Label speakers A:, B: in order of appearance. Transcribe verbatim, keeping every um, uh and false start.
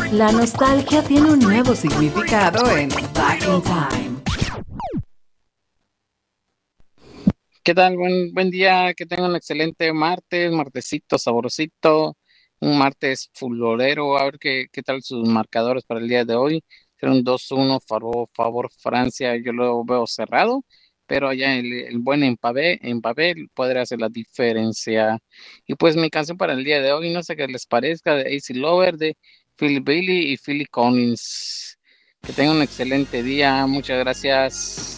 A: La nostalgia tiene un nuevo significado en Back in Time.
B: ¿Qué tal? Buen, buen día, que tengan un excelente martes, martesito saborosito, un martes fulgorero. A ver qué, qué tal sus marcadores para el día de hoy. Será un dos uno favor, favor Francia, yo lo veo cerrado, pero allá el, el buen Mbappé, Mbappé podrá hacer la diferencia. Y pues mi canción para el día de hoy, no sé qué les parezca, de Easy Lover, de Phil Bailey y Philly Collins. Que tengan un excelente día, muchas gracias.